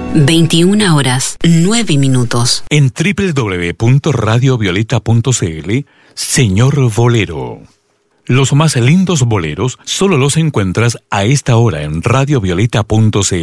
21 horas, 9 minutos. En www.radiovioleta.cl, Señor Bolero. Los más lindos boleros solo los encuentras a esta hora en radiovioleta.cl.